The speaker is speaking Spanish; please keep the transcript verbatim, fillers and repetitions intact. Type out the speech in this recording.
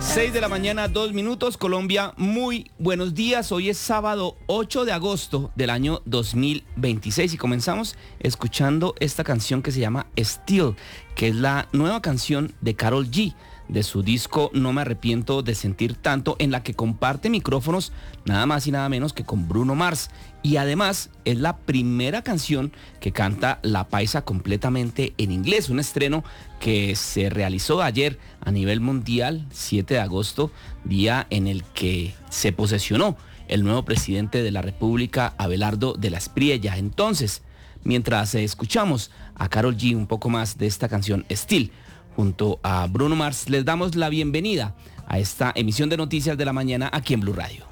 seis de la mañana, dos minutos, Colombia, muy buenos días. Hoy es sábado ocho de agosto del año dos mil veintiséis y comenzamos escuchando esta canción que se llama Still, que es la nueva canción de Karol G, de su disco No me arrepiento de sentir tanto, en la que comparte micrófonos nada más y nada menos que con Bruno Mars. Y además es la primera canción que canta La Paisa completamente en inglés, un estreno que se realizó ayer a nivel mundial, siete de agosto, día en el que se posesionó el nuevo presidente de la República, Abelardo de la Espriella. Entonces, mientras escuchamos a Karol G un poco más de esta canción Still, junto a Bruno Mars, les damos la bienvenida a esta emisión de Noticias de la Mañana aquí en Blue Radio.